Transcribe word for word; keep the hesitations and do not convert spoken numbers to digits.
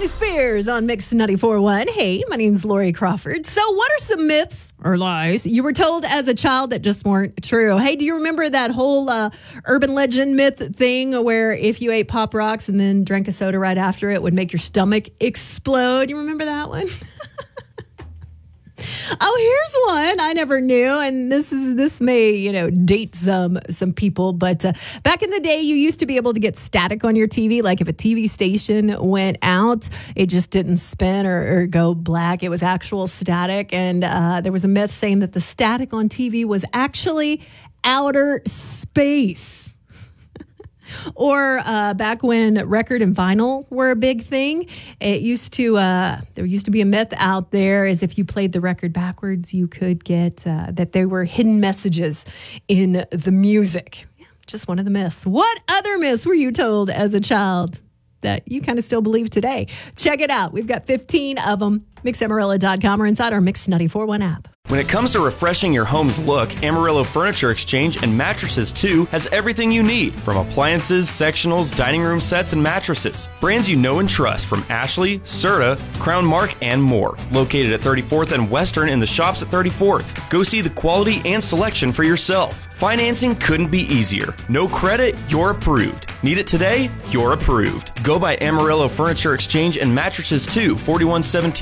Britney Spears on Mix ninety-four point one. Hey, my name's Lori Crawford. So what are some myths or lies you were told as a child that just weren't true? Hey, do you remember that whole uh, urban legend myth thing where if you ate Pop Rocks and then drank a soda right after it would make your stomach explode? You remember that one? Oh, here's one I never knew, and this is this may you know date some some people, but uh, back in the day, you used to be able to get static on your T V. Like if a T V station went out, it just didn't spin or, or go black. It was actual static, and uh, there was a myth saying that the static on T V was actually outer space. Or uh, back when record and vinyl were a big thing, it used to uh, there used to be a myth out there as if you played the record backwards, you could get uh, that there were hidden messages in the music. Yeah, just one of the myths. What other myths were you told as a child that you kind of still believe today? Check it out. We've got fifteen of them. Mix Amarillo dot com or inside our Mix ninety-four point one app. When it comes to refreshing your home's look, Amarillo Furniture Exchange and Mattresses too has everything you need, from appliances, sectionals, dining room sets, and mattresses. Brands you know and trust from Ashley, Serta, Crown Mark, and more. Located at thirty-fourth and Western in the shops at thirty-fourth. Go see the quality and selection for yourself. Financing couldn't be easier. No credit, you're approved. Need it today? You're approved. Go by Amarillo Furniture Exchange and Mattresses too, forty-one seventeen